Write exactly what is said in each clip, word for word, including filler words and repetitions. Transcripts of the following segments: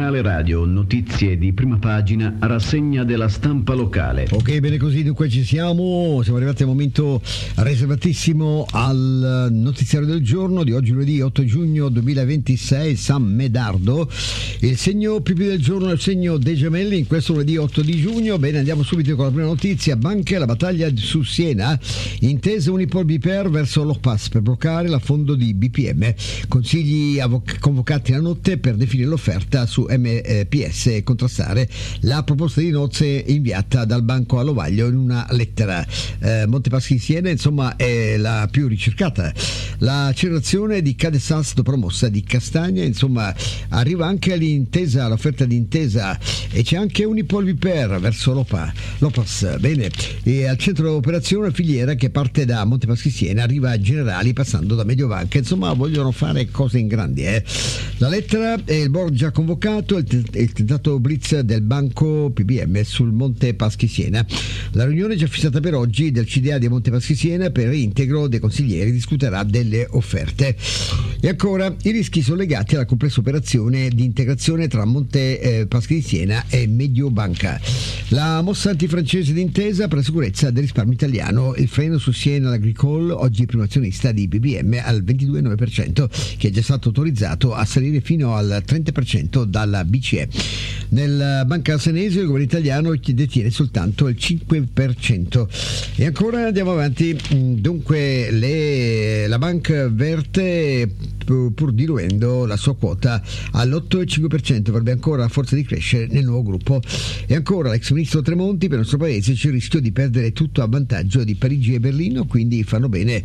Comunale Radio, notizie di prima pagina, rassegna della stampa locale. Ok, bene così, dunque ci siamo, siamo arrivati al momento riservatissimo al notiziario del giorno di oggi, lunedì otto giugno duemilaventisei, San Medardo. Il segno pipì del giorno è il segno dei gemelli in questo lunedì otto di giugno. Bene, andiamo subito con la prima notizia. Banche, la battaglia su Siena, intesa Unipol B P R verso l'Opas per bloccare l'affondo di B P M, consigli avoc- convocati la notte per definire l'offerta su M P S e contrastare la proposta di nozze inviata dal Banco Allovaglio in una lettera. eh, Montepaschi Siena insomma è la più ricercata. L'accelerazione di Cadesas dopo la mossa di Castagna, insomma arriva anche all'intesa, l'offerta di intesa, e c'è anche Unipol B P R verso l'Opa, l'Opas. Bene, e al centro operazione filiera che parte da Montepaschi Siena arriva a Generali passando da Mediobanca, insomma vogliono fare cose in grandi. eh. La lettera e il board già convocato, il, t- il tentato blitz del Banco P B M sul Monte Paschi Siena. La riunione già fissata per oggi del C D A di Monte Paschi Siena per reintegro dei consiglieri discuterà delle offerte. E ancora i rischi sono legati alla complessa operazione di integrazione tra Monte eh, Paschi di Siena e Mediobanca. La mossa antifrancese d'intesa per la sicurezza del risparmio italiano, il freno su Siena Agricole, oggi primo azionista di B B M al ventidue virgola nove per cento, che è già stato autorizzato a salire fino al trenta per cento dalla B C E. Nel Banca Senese il governo italiano detiene soltanto il cinque per cento. E ancora andiamo avanti. Dunque le, la Banca verte, pur diluendo la sua quota all'otto virgola cinque per cento, avrebbe ancora forza di crescere nel nuovo gruppo. E ancora l'ex ministro Tremonti, per il nostro paese c'è il rischio di perdere tutto a vantaggio di Parigi e Berlino, quindi fanno bene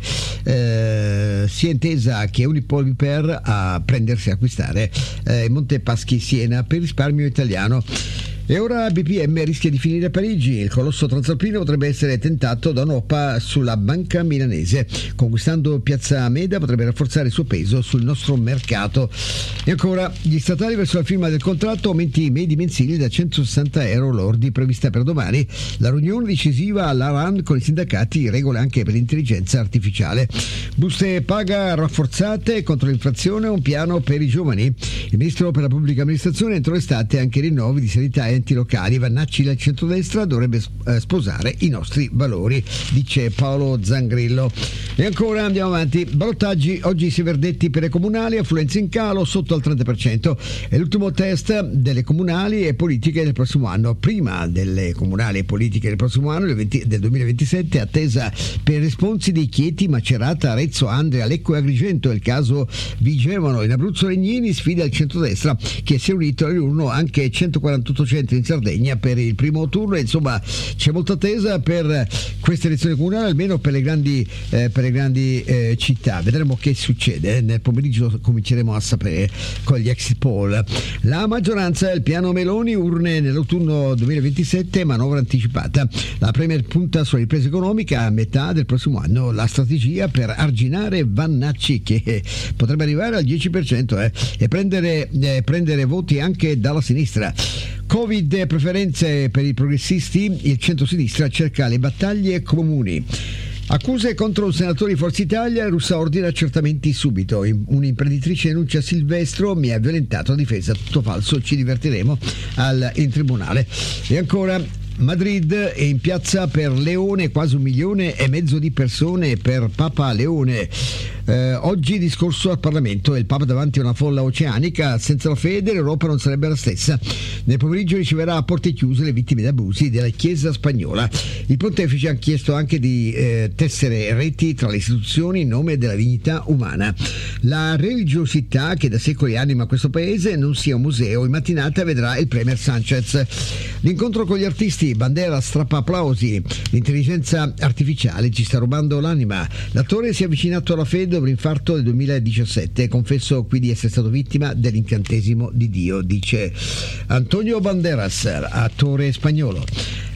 eh, sia Intesa che Unipol B P R a prendersi a acquistare eh, Monte Paschi Siena per risparmio italiano. E ora B P M rischia di finire a Parigi. Il colosso transalpino potrebbe essere tentato da un'O P A sulla banca milanese. Conquistando Piazza Meda potrebbe rafforzare il suo peso sul nostro mercato. E ancora gli statali verso la firma del contratto, aumenti medi mensili da centosessanta euro lordi prevista per domani. La riunione decisiva all'A R A N con i sindacati, regole anche per l'intelligenza artificiale. Buste paga rafforzate contro l'inflazione, un piano per i giovani. Il ministro per la pubblica amministrazione entro l'estate anche rinnovi di sanità e enti locali. Vannacci del centrodestra dovrebbe sposare i nostri valori, dice Paolo Zangrillo. E ancora andiamo avanti. Ballottaggi, oggi si verdetti per le comunali, affluenza in calo sotto al trenta per cento. È l'ultimo test delle comunali e politiche del prossimo anno. Prima delle comunali e politiche del prossimo anno, del duemilaventisette, attesa per responsi di Chieti, Macerata, Arezzo, Andria, Lecco e Agrigento. Il caso Vigevano. In Abruzzo Legnini sfida il centrodestra, che si è unito all'urno anche centoquarantotto centri in Sardegna per il primo turno. Insomma c'è molta attesa per queste elezioni comunali, almeno per le grandi, eh, per le grandi eh, città. Vedremo che succede. Nel pomeriggio cominceremo a sapere con gli exit poll. La maggioranza, il piano Meloni, urne nell'autunno duemilaventisette, manovra anticipata. La Premier punta sulla ripresa economica a metà del prossimo anno. La strategia per arginare Vannacci, che potrebbe arrivare al dieci per cento eh, e prendere, eh, prendere voti anche dalla sinistra. Covid, preferenze per i progressisti, il centro-sinistra cerca le battaglie comuni. Accuse contro un senatore di Forza Italia, Russa ordina accertamenti subito. Un'imprenditrice denuncia Silvestro, mi ha violentato a difesa, tutto falso, ci divertiremo al, in tribunale. E ancora Madrid è in piazza per Leone, quasi un milione e mezzo di persone per Papa Leone. Eh, oggi discorso al Parlamento e il Papa davanti a una folla oceanica. Senza la fede l'Europa non sarebbe la stessa. Nel pomeriggio riceverà a porte chiuse le vittime di abusi della Chiesa spagnola. Il pontefice ha chiesto anche di eh, tessere reti tra le istituzioni in nome della dignità umana. La religiosità che da secoli anima questo paese non sia un museo. In mattinata vedrà il premier Sanchez. L'incontro con gli artisti, Bandera strappa applausi. L'intelligenza artificiale ci sta rubando l'anima. L'attore si è avvicinato alla fede dopo l'infarto del duemiladiciassette. Confesso qui di essere stato vittima dell'incantesimo di Dio, dice Antonio Banderas, attore spagnolo.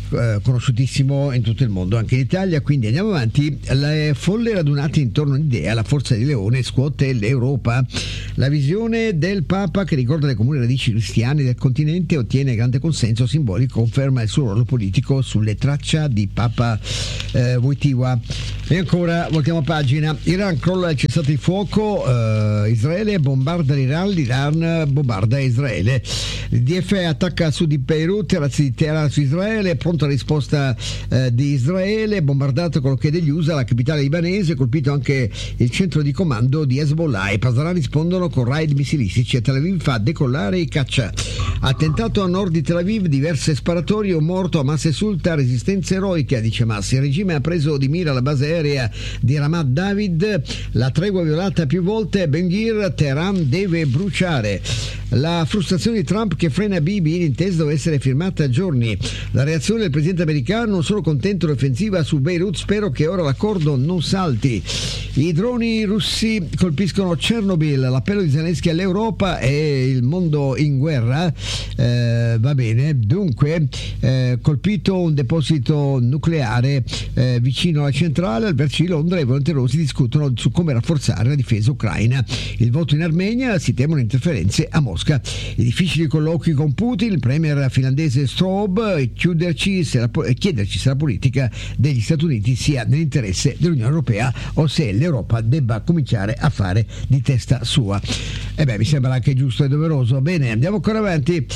eh, conosciutissimo in tutto il mondo, anche in Italia. Quindi andiamo avanti. Le folle radunate intorno all'idea, la forza di Leone scuote l'Europa. La visione del Papa, che ricorda le comuni radici cristiane del continente, ottiene grande consenso simbolico, conferma il suo ruolo politico sulle traccia di Papa eh, Wojtyła. E ancora voltiamo pagina. Iran crolla il cessate il fuoco, eh, Israele bombarda l'Iran, l'Iran bombarda Israele. Il D F attacca a sud di Beirut, razzi di Teheran su Israele, pronta risposta eh, di Israele, bombardato con l'ok degli U S A la capitale libanese, colpito anche il centro di comando di Hezbollah. I Pasdaran rispondono con raid missilistici e Tel Aviv fa decollare i caccia. Attentato a nord di Tel Aviv, diverse sparatorie, un morto, Hamas esulta, resistenza eroica, dice Hamas. Il regime ha preso di mira la base aerea di Ramat David, la tregua violata più volte, Ben Gvir, Teheran deve bruciare. La frustrazione di Trump che frena Bibi, l'intesa deve essere firmata a giorni. La reazione del presidente americano: non sono contento dell'offensiva su Beirut, spero che ora l'accordo non salti. I droni russi colpiscono Chernobyl, l'appello di Zelensky all'Europa e il mondo in guerra. Eh, va bene, dunque eh, colpito un deposito nucleare eh, vicino alla centrale, al vertice di Londra i volontari russi discutono su come rafforzare la difesa ucraina. Il voto in Armenia, si temono interferenze a Mosca. I difficili colloqui con Putin, il premier finlandese Strobe, chiuderci se la, chiederci se la politica degli Stati Uniti sia nell'interesse dell'Unione Europea o se l'Europa debba cominciare a fare di testa sua. E beh, mi sembra anche giusto e doveroso. Bene, andiamo ancora avanti.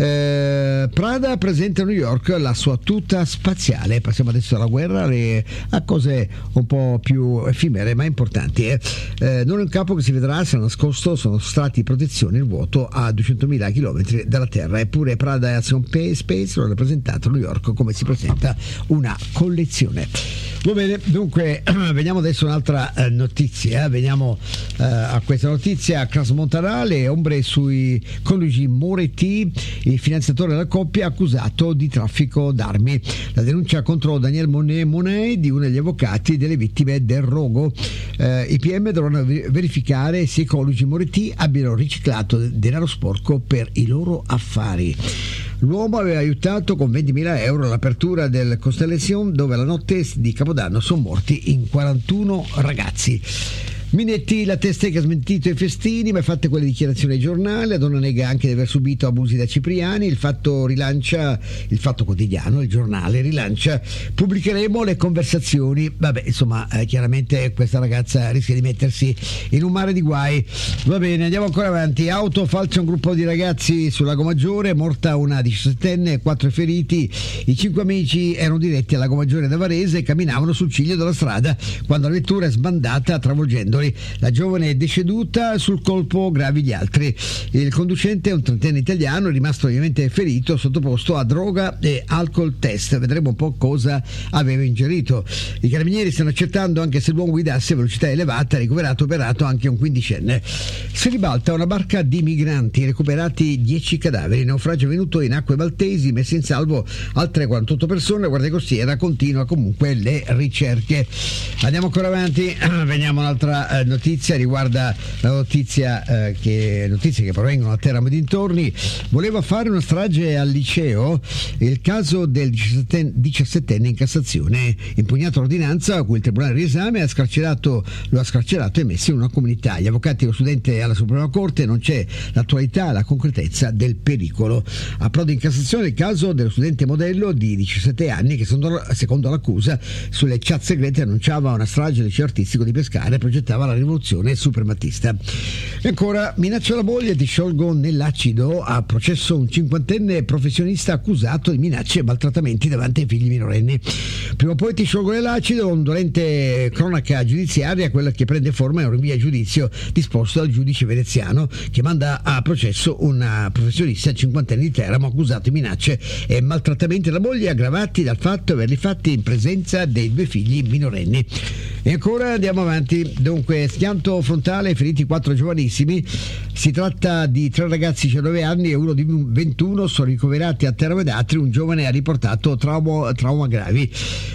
Eh, Prada presenta a New York la sua tuta spaziale. Passiamo adesso alla guerra, le, a cose un po' più effimere ma importanti. Eh. Eh, non è un capo che si vedrà se nascosto sono strati di protezione nel vuoto a duecentomila chilometri dalla Terra. Eppure Prada e Action Space lo hanno presentato a New York come si presenta una collezione. Va bene, dunque veniamo adesso un'altra eh, notizia, veniamo eh, a questa notizia. Crans-Montana, le ombre sui coniugi Moretti, il finanziatore della coppia accusato di traffico d'armi. La denuncia contro Daniel Monet, Monet di uno degli avvocati delle vittime del rogo. Eh, I P M dovranno verificare se i coniugi Moretti abbiano riciclato denaro sporco per i loro affari. L'uomo aveva aiutato con ventimila euro all'apertura del Constellation, dove la notte di Capodanno sono morti in quarantuno ragazzi. Minetti, la testega ha smentito i festini, ma fatte quelle dichiarazioni ai giornali. La donna nega anche di aver subito abusi da Cipriani. Il Fatto rilancia, il Fatto Quotidiano, il giornale rilancia: pubblicheremo le conversazioni. Vabbè, insomma, eh, chiaramente questa ragazza rischia di mettersi in un mare di guai. Va bene, andiamo ancora avanti. Auto falcia un gruppo di ragazzi sul Lago Maggiore, morta una diciassettenne e quattro feriti. I cinque amici erano diretti al Lago Maggiore da Varese e camminavano sul ciglio della strada quando la vettura è sbandata travolgendoli. La giovane è deceduta, sul colpo gravi gli altri. Il conducente, un trentenne italiano, è rimasto ovviamente ferito, sottoposto a droga e alcol test. Vedremo un po' cosa aveva ingerito. I carabinieri stanno accertando anche se l'uomo guidasse a velocità elevata. Ricoverato operato anche un quindicenne. Si ribalta una barca di migranti, recuperati dieci cadaveri. Naufragio avvenuto in acque maltesi, messe in salvo altre quarantotto persone. La Guardia Costiera continua comunque le ricerche. Andiamo ancora avanti, veniamo un'altra notizia, riguarda la notizia eh, che notizie che provengono da Teramo e dintorni. Voleva fare una strage al liceo, il caso del diciassettenne in Cassazione, impugnato l'ordinanza a cui il Tribunale di Riesame ha scarcerato, lo ha scarcerato e messo in una comunità. Gli avvocati dello studente alla Suprema Corte: non c'è l'attualità e la concretezza del pericolo. Approda in Cassazione il caso dello studente modello di diciassette anni che secondo l'accusa sulle chat segrete annunciava una strage al liceo artistico di Pescara e progettava la rivoluzione suprematista. E ancora, minaccia alla moglie, ti sciolgo nell'acido. A processo un cinquantenne professionista accusato di minacce e maltrattamenti davanti ai figli minorenni. Prima o poi ti sciolgo nell'acido, un dolente cronaca giudiziaria, quella che prende forma è un rinvio a giudizio disposto dal giudice veneziano che manda a processo una professionista cinquantenne di Teramo accusato di minacce e maltrattamenti alla moglie aggravati dal fatto di averli fatti in presenza dei due figli minorenni. E ancora andiamo avanti. Dunque, schianto frontale, feriti quattro giovanissimi. Si tratta di tre ragazzi di diciannove anni e uno di ventuno, sono ricoverati a Teramo ed Atri. Un giovane ha riportato trauma, trauma gravi.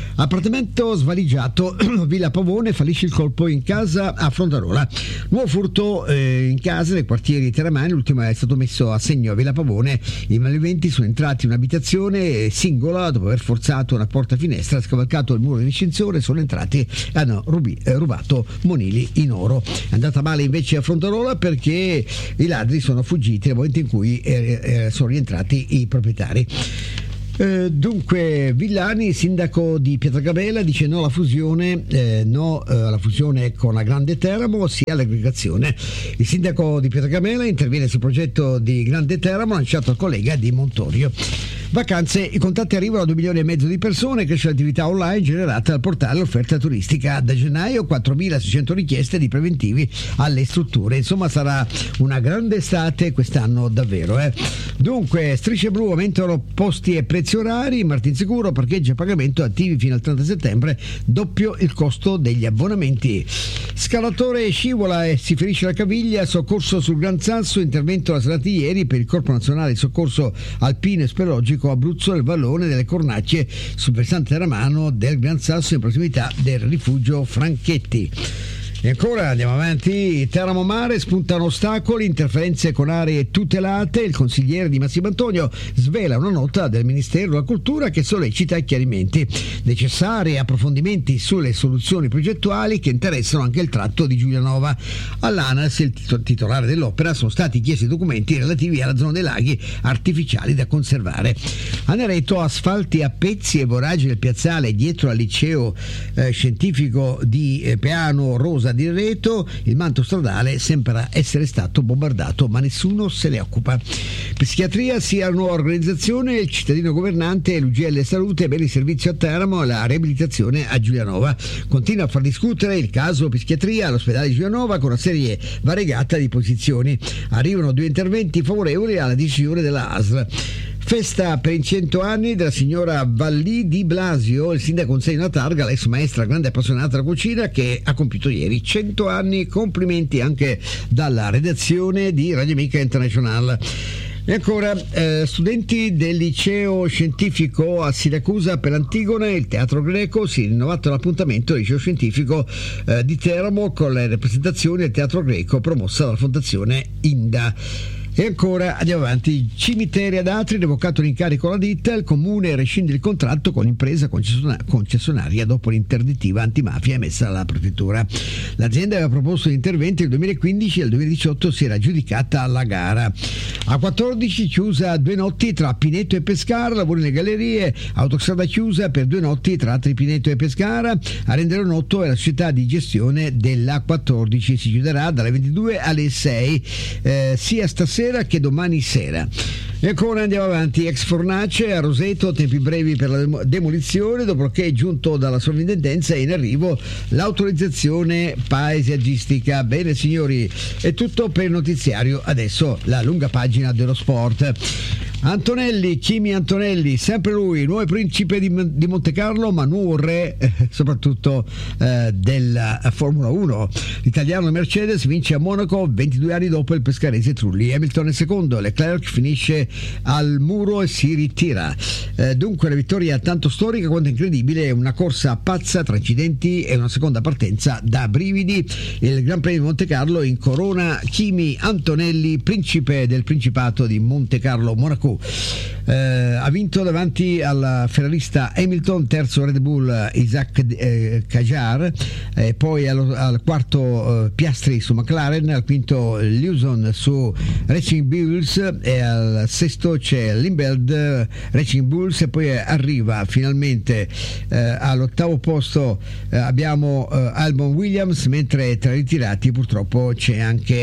Appartamento svaligiato, Villa Pavone, fallisce il colpo in casa a Frontarola. Nuovo furto eh, in casa nei quartieri Teramani, l'ultimo è stato messo a segno a Villa Pavone. I malviventi sono entrati in un'abitazione singola dopo aver forzato una porta finestra, scavalcato il muro di distinzione, sono entrati e hanno rubi, eh, rubato monili in oro. È andata male invece a Frontarola perché i ladri sono fuggiti nel momento in cui eh, eh, sono rientrati i proprietari. Eh, dunque Villani, sindaco di Pietragabella, dice no alla fusione, eh, no eh, alla fusione con la Grande Teramo, sì all'aggregazione. Il sindaco di Pietragabella interviene sul progetto di Grande Teramo lanciato al collega di Montorio. Vacanze, i contatti arrivano a due milioni e mezzo di persone, cresce l'attività online generata dal portale offerta turistica. Da gennaio quattromilaseicento richieste di preventivi alle strutture. Insomma sarà una grande estate quest'anno davvero. Eh. Dunque, Strisce Blu aumentano posti e prezzi orari, Martin Sicuro, parcheggi a pagamento attivi fino al trenta settembre, doppio il costo degli abbonamenti. Scalatore scivola e si ferisce la caviglia, soccorso sul Gran Sasso, intervento la serata di ieri per il Corpo Nazionale di Soccorso Alpino e Speleologico Abruzzo, il vallone delle Cornacchie sul versante teramano del Gran Sasso in prossimità del rifugio Franchetti. E ancora andiamo avanti, Teramo Mare, spuntano ostacoli, interferenze con aree tutelate. Il consigliere di Massimo Antonio svela una nota del Ministero della Cultura che sollecita chiarimenti necessari e approfondimenti sulle soluzioni progettuali che interessano anche il tratto di Giulianova. All'ANAS, il titolare dell'opera, sono stati chiesti documenti relativi alla zona dei laghi artificiali da conservare. A Nereto, asfalti a pezzi e voraggi del piazzale dietro al liceo eh, scientifico di eh, Peano Rosa di Reto. Il manto stradale sembra essere stato bombardato ma nessuno se ne occupa. Psichiatria, sia la nuova organizzazione, il cittadino governante, l'U G L Salute, bene il servizio a Teramo e la riabilitazione a Giulianova. Continua a far discutere il caso psichiatria all'ospedale di Giulianova con una serie variegata di posizioni. Arrivano due interventi favorevoli alla decisione della A S L. Festa per i cento anni della signora Vallì di Blasio, il sindaco consegna una targa all'ex maestra grande appassionata della cucina che ha compiuto ieri cento anni. Complimenti anche dalla redazione di Radio Amica International. E ancora, eh, studenti del liceo scientifico a Siracusa per Antigone, il teatro greco, si è rinnovato l'appuntamento del liceo scientifico eh, di Teramo con le rappresentazioni del teatro greco promossa dalla fondazione Inda. E ancora andiamo avanti, cimiteri ad Atri, revocato l'incarico alla ditta, il comune rescinde il contratto con l'impresa concessionaria dopo l'interdittiva antimafia emessa dalla prefettura. L'azienda aveva proposto gli interventi nel duemilaquindici e nel duemiladiciotto si era aggiudicata la gara. A quattordici chiusa due notti tra Pineto e Pescara, lavori nelle gallerie, autostrada chiusa per due notti tra Pineto e Pescara. A rendere noto è la società di gestione della quattordici, si chiuderà dalle ventidue alle sei eh, sia stasera che domani sera. E ancora andiamo avanti, ex fornace a Roseto, tempi brevi per la demolizione dopo che è giunto dalla sovrintendenza e in arrivo l'autorizzazione paesaggistica. Bene signori, è tutto per il notiziario, adesso la lunga pagina dello sport. Antonelli, Kimi Antonelli, sempre lui, nuovo principe di, di Montecarlo, ma nuovo re eh, soprattutto eh, della Formula uno. L'italiano Mercedes vince a Monaco ventidue anni dopo il pescarese Trulli. Hamilton è secondo, Leclerc finisce al muro e si ritira. Eh, dunque una vittoria tanto storica quanto incredibile, una corsa pazza tra incidenti e una seconda partenza da brividi. Il Gran Premio di Montecarlo in corona Kimi Antonelli, principe del Principato di Montecarlo Monaco. Eh, ha vinto davanti al ferrarista Hamilton, terzo Red Bull Isaac eh, Kajar, eh, poi al, al quarto eh, Piastri su McLaren, al quinto Lawson su Racing Bulls e al sesto c'è Limbeld Racing Bulls e poi arriva finalmente eh, all'ottavo posto eh, abbiamo eh, Albon Williams, mentre tra i ritirati purtroppo c'è anche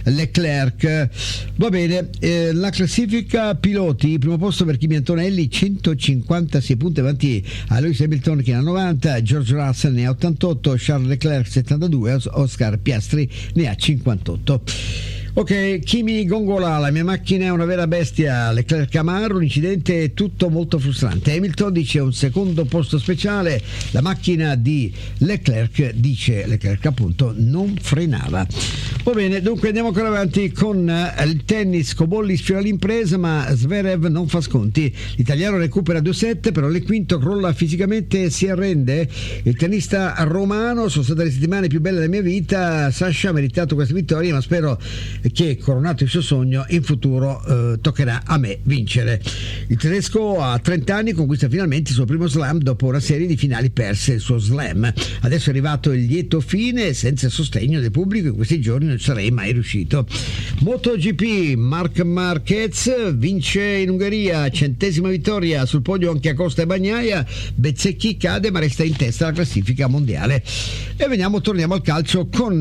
Leclerc. Va bene, eh, la classifica piloti, primo posto per Kimi Antonelli, centocinquantasei punti avanti a Lewis Hamilton che ne ha novanta, George Russell ne ha ottantotto, Charles Leclerc settantadue, Oscar Piastri ne ha cinquantotto. Ok, Kimi Gongola, la mia macchina è una vera bestia. Leclerc Camaro, un incidente tutto molto frustrante. Hamilton dice un secondo posto speciale. La macchina di Leclerc, dice Leclerc appunto, non frenava. Va bene, dunque andiamo ancora avanti con il tennis. Cobolli sfiora l'impresa, ma Zverev non fa sconti. L'italiano recupera due sette, però il quinto crolla fisicamente e si arrende. Il tennista romano: sono state le settimane più belle della mia vita. Sasha ha meritato questa vittoria, ma spero che, coronato il suo sogno, in futuro eh, toccherà a me vincere. Il tedesco a trenta anni conquista finalmente il suo primo slam dopo una serie di finali perse il suo slam. Adesso è arrivato il lieto fine, senza il sostegno del pubblico in questi giorni non sarei mai riuscito. MotoGP, Marc Marquez vince in Ungheria, centesima vittoria, sul podio anche Acosta e Bagnaia. Bezzecchi cade ma resta in testa alla classifica mondiale. E veniamo, torniamo al calcio con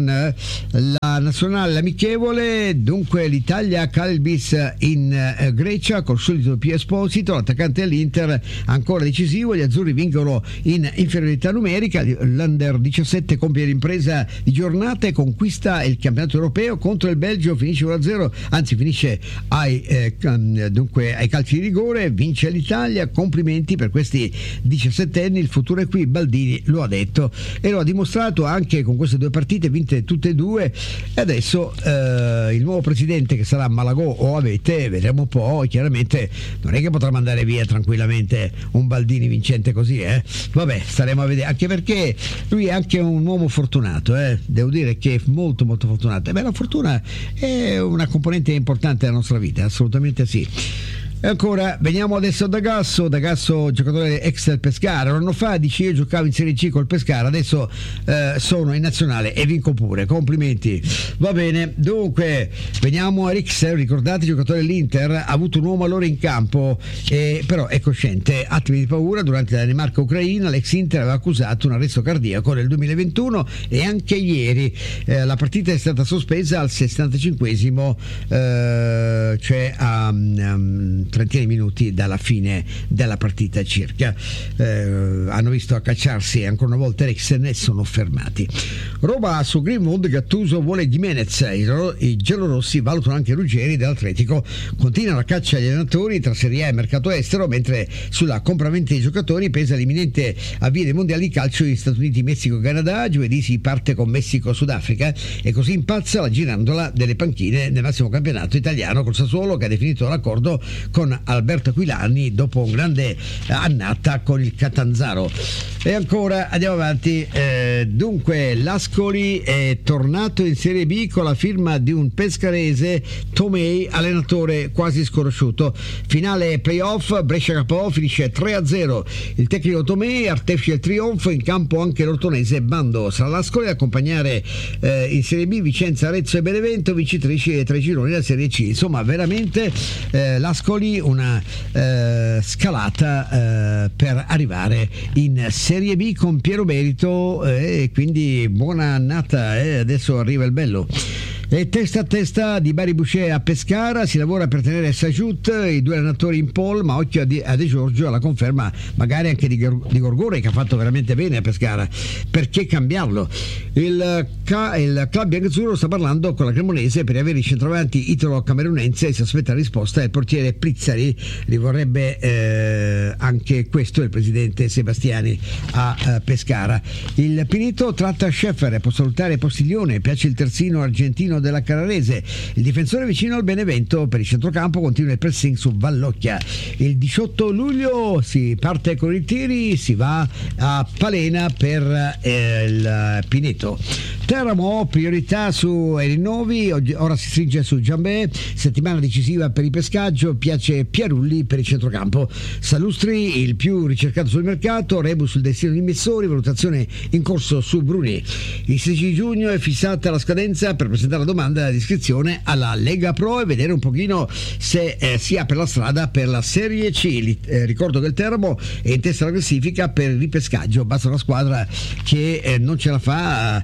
la nazionale amichevole. Dunque l'Italia Kalbis in eh, Grecia col solito Pio Esposito, l'attaccante dell'Inter ancora decisivo. Gli azzurri vincono in inferiorità numerica. L'Under diciassette compie l'impresa di giornata e conquista il campionato europeo contro il Belgio, finisce uno a zero, anzi finisce ai, eh, dunque, ai calci di rigore. Vince l'Italia, complimenti per questi diciassettenni, il futuro è qui. Baldini lo ha detto e lo ha dimostrato anche con queste due partite vinte tutte e due. E adesso eh, il nuovo presidente, che sarà Malagò o Avete, vedremo un po'. Chiaramente non è che potrà mandare via tranquillamente un Baldini vincente così, eh? Vabbè, staremo a vedere, anche perché lui è anche un uomo fortunato, eh? Devo dire che è molto molto fortunato. E beh, la fortuna è una componente importante della nostra vita, assolutamente sì. E ancora, veniamo adesso da Gasso, da Gasso, giocatore ex del Pescara. Un anno fa dice: io giocavo in Serie C col Pescara, adesso eh, sono in nazionale e vinco pure, complimenti. Va bene, dunque veniamo a Rixer, ricordate, giocatore dell'Inter, ha avuto un nuovo malore in campo, eh, però è cosciente. Attimi di paura: durante la Danimarca-Ucraina l'ex Inter aveva accusato un arresto cardiaco nel duemilaventuno e anche ieri eh, la partita è stata sospesa al sessantacinquesimo, eh, cioè a um, trentina di minuti dalla fine della partita circa. Eh, hanno visto accacciarsi ancora una volta Eriksen e sono fermati. Roma su Greenwood, Gattuso vuole Gimenez, i giallorossi valutano anche Ruggeri dell'Atletico. Continua la caccia agli allenatori tra Serie A e mercato estero, mentre sulla compravendita dei giocatori pesa l'imminente avvio dei mondiali di calcio in Stati Uniti, Messico e Canada. Giovedì si parte con Messico-Sudafrica e così impazza la girandola delle panchine nel massimo campionato italiano, col Sassuolo che ha definito l'accordo con Alberto Aquilani dopo un grande annata con il Catanzaro. E ancora andiamo avanti. Eh, dunque l'Ascoli è tornato in Serie B con la firma di un pescarese, Tomei, allenatore quasi sconosciuto. Finale playoff, Brescia K O, finisce tre a zero. Il tecnico Tomei artefice il trionfo, in campo anche l'ortonese Bando. Sarà l'Ascoli ad accompagnare eh, in Serie B Vicenza, Arezzo e Benevento, vincitrici dei tre gironi della Serie C. Insomma, veramente eh, l'Ascoli una eh, scalata eh, per arrivare in Serie B con Piero Merito, e eh, quindi buona annata, eh, adesso arriva il bello. E testa a testa di Bari Boucher a Pescara, si lavora per tenere Sajut, i due allenatori in pole, ma occhio a, di, a De Giorgio alla conferma magari anche di, di Gorgore, che ha fatto veramente bene a Pescara. Perché cambiarlo? Il, il club biancazzurro sta parlando con la Cremonese per avere i centravanti italo-camerunense e si aspetta la risposta del portiere Plizzari. Li vorrebbe eh, anche questo il presidente Sebastiani a eh, Pescara. Il Pinito tratta Scheffer, può salutare Postiglione, piace il terzino argentino della Carrarese. Il difensore vicino al Benevento, per il centrocampo continua il pressing su Vallocchia. Il diciotto luglio si parte con i tiri, si va a Palena per eh, il Pineto. Teramo, priorità su ai rinnovi, ora si stringe su Giambè, settimana decisiva per il pescaggio, piace Piarulli per il centrocampo. Salustri, il più ricercato sul mercato, rebus sul destino di Messori, valutazione in corso su Bruni. Il sedici giugno è fissata la scadenza per presentare la domanda di iscrizione alla Lega Pro e vedere un pochino se eh, si apre la strada per la Serie C. Eh, ricordo che il Teramo è in testa alla classifica per il ripescaggio, basta una squadra che eh, non ce la fa ad affrontare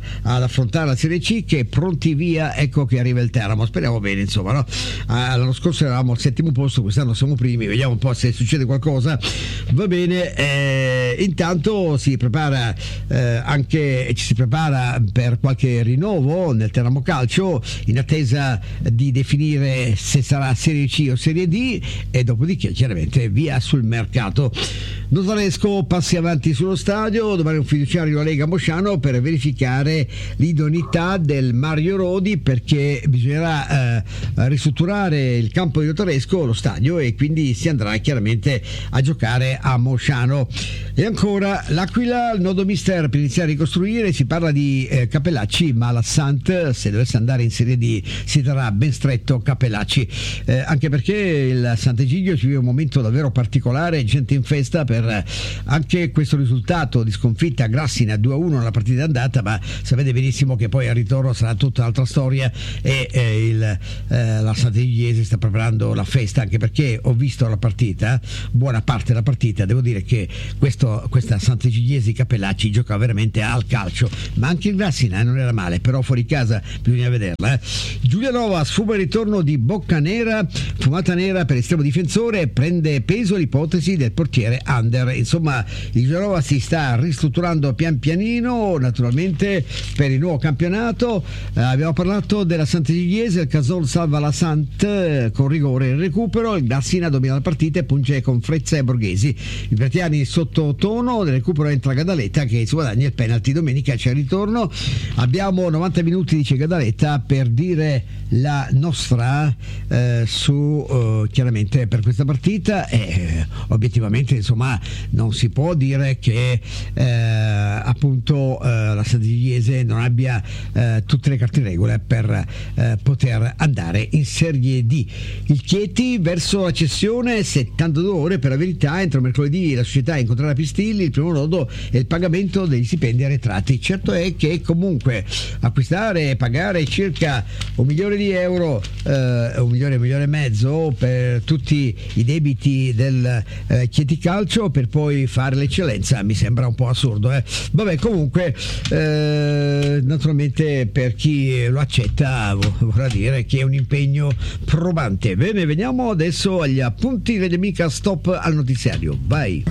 affrontare la Serie C, che pronti via, ecco che arriva il Teramo, speriamo bene, insomma, no? Ah, l'anno scorso eravamo al settimo posto, quest'anno siamo primi, vediamo un po' se succede qualcosa. Va bene, eh, intanto si prepara eh, anche ci si prepara per qualche rinnovo nel Teramo Calcio, in attesa di definire se sarà Serie C o Serie D, e dopodiché chiaramente via sul mercato. Notaresco passi avanti sullo stadio, domani un fiduciario della Lega Mosciano per verificare l'idoneità del Mario Rodi, perché bisognerà eh, ristrutturare il campo di Notaresco, lo stadio, e quindi si andrà chiaramente a giocare a Mosciano. E ancora l'Aquila, il nodo mister per iniziare a ricostruire, si parla di eh, Capellacci, ma la Sant, se dovesse andare in Serie D, si terrà ben stretto Capellacci, eh, anche perché il Sant'Egidio ci vive un momento davvero particolare, gente in festa per anche questo risultato di sconfitta a Grassina due a uno nella partita d'andata, ma sapete benissimo che poi al ritorno sarà tutta un'altra storia, e eh, il, eh, la Sant'Egidiese sta preparando la festa, anche perché ho visto la partita, buona parte della partita, devo dire che questo, questa Sant'Egidiese di Capellacci gioca veramente al calcio, ma anche il Grassina eh, non era male, però fuori casa bisogna vederla. eh. Giulianova sfuma il ritorno di Boccanera, fumata nera per estremo difensore, prende peso l'ipotesi del portiere Under. Insomma, il Giulianova si sta ristrutturando pian pianino, naturalmente per il nuovo campionato. Eh, abbiamo parlato della Sant'Egidiese, il Casol salva la Sant eh, con rigore in recupero, il Grassina domina la partita e punge con Frezza e Borghesi. I Bertiani sottotono, nel recupero entra Gadaletta che si guadagna il penalty, domenica c'è il ritorno. Abbiamo novanta minuti, dice Gadaletta, per dire la nostra eh, su eh, chiaramente per questa partita, e eh, obiettivamente insomma non si può dire che eh, appunto eh, la Sant'Egidiese non abbia eh, tutte le carte in regola per eh, poter andare in Serie D. Il Chieti verso la cessione, settantadue ore per la verità, entro mercoledì la società incontrerà Pistilli, il primo nodo è il pagamento degli stipendi arretrati. Certo è che comunque acquistare e pagare circa un milione di euro, eh, un milione, un milione e mezzo per tutti i debiti del eh, Chieti Calcio, per poi fare l'eccellenza, mi sembra un po' assurdo. Eh. Vabbè, comunque eh, naturalmente per chi lo accetta vorrà dire che è un impegno probante. Bene, veniamo adesso agli appunti degli Amica, stop al notiziario, vai.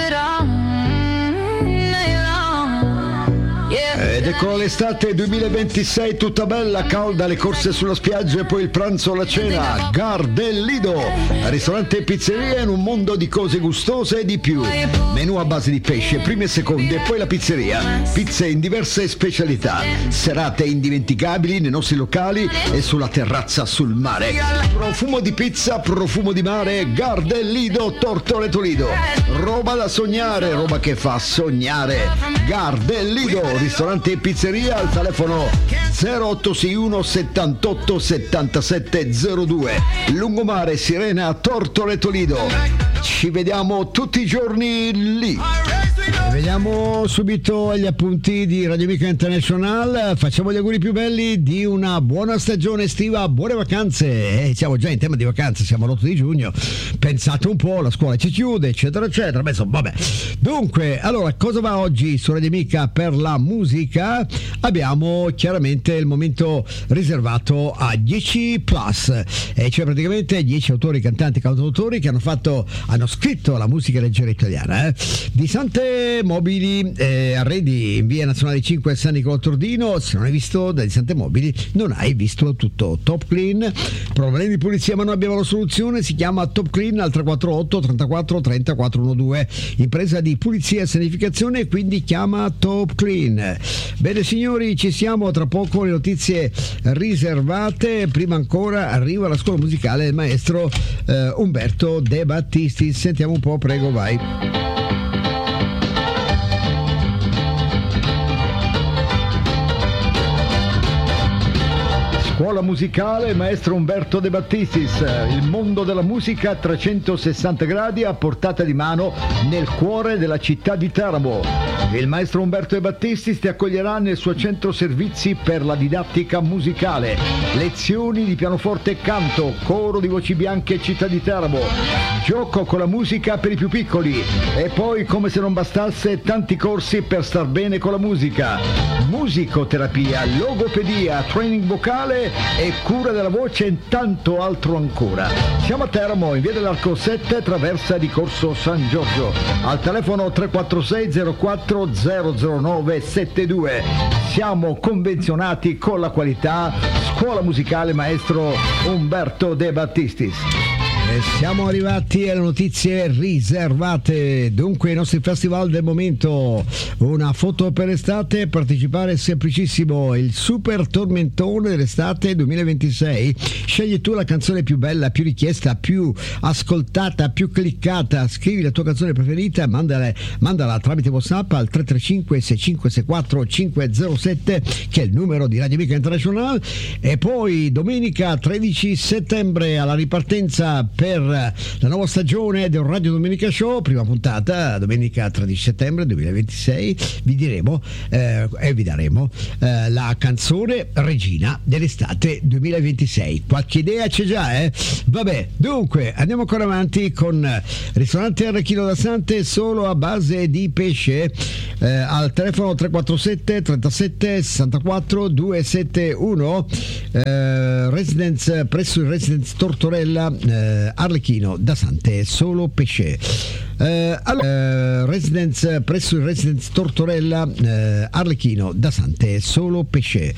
Ed ecco l'estate duemilaventisei tutta bella, calda, le corse sulla spiaggia e poi il pranzo o la cena. Gardellido, ristorante e pizzeria in un mondo di cose gustose e di più. Menù a base di pesce, prime e seconde, e poi la pizzeria. Pizze in diverse specialità. Serate indimenticabili nei nostri locali e sulla terrazza sul mare. Profumo di pizza, profumo di mare. Gardellido, Tortoreto Lido. Roba da sognare, roba che fa sognare. Gardellido, ristorante e pizzeria, al telefono zero otto sei uno settantotto settantasette zero due, Lungomare, Sirena, Tortoreto Lido. Ci vediamo tutti i giorni lì. Vediamo subito gli appunti di Radio Amica International. Facciamo gli auguri più belli di una buona stagione estiva, buone vacanze. Eh, siamo già in tema di vacanze, siamo all'otto di giugno. Pensate un po', la scuola ci chiude, eccetera, eccetera. Beh, insomma, vabbè. Dunque, allora, cosa va oggi su Radio Amica per la musica? Abbiamo chiaramente il momento riservato a dieci plus, eh, cioè praticamente dieci autori, cantanti, cantautori che hanno fatto, hanno scritto la musica leggera italiana. Eh. Di Sante Mobili, eh, arredi in via Nazionale cinque a San Nicolò Tordino. Se non hai visto da Di Sante Mobili non hai visto tutto. Top Clean, problemi di pulizia ma noi abbiamo la soluzione, si chiama Top Clean al tre quattro otto trentaquattro trenta quattrocentododici, impresa di pulizia e sanificazione, quindi chiama Top Clean. Bene signori, ci siamo, tra poco le notizie riservate, prima ancora arriva la scuola musicale del maestro eh, Umberto De Battisti. Sentiamo un po', prego, vai. Scuola musicale Maestro Umberto De Battistis, il mondo della musica a trecentosessanta gradi a portata di mano nel cuore della città di Teramo. Il Maestro Umberto De Battistis ti accoglierà nel suo centro servizi per la didattica musicale, lezioni di pianoforte e canto, coro di voci bianche e città di Teramo, gioco con la musica per i più piccoli e poi, come se non bastasse, tanti corsi per star bene con la musica, musicoterapia, logopedia, training vocale e cura della voce e tanto altro ancora. Siamo a Teramo, in via dell'Arco sette, traversa di Corso San Giorgio, al telefono tre quattro sei zero quattro zero zero nove sette due. Siamo convenzionati con la qualità. Scuola musicale Maestro Umberto De Battistis. E siamo arrivati alle notizie riservate. Dunque, i nostri festival del momento. Una foto per l'estate, partecipare è semplicissimo. Il super tormentone dell'estate duemilaventisei. Scegli tu la canzone più bella, più richiesta, più ascoltata, più cliccata. Scrivi la tua canzone preferita, mandala, mandala tramite WhatsApp al tre tre cinque sei cinque sei quattro cinque zero sette, che è il numero di Radio Amica International. E poi domenica tredici settembre alla ripartenza per la nuova stagione del Radio Domenica Show, prima puntata, domenica tredici settembre duemilaventisei, vi diremo eh, e vi daremo eh, la canzone regina dell'estate duemilaventisei. Qualche idea c'è già, eh? Vabbè, dunque andiamo ancora avanti con ristorante Arlecchino da Sante, solo a base di pesce, eh, al telefono tre quattro sette trentasette sessantaquattro duecentosettantuno, eh, residence presso il Residence Tortorella, eh, Arlecchino da Sante, solo pesce. Eh, allora, eh, residence presso il Residence Tortorella, eh, Arlecchino da Sante, solo pesce.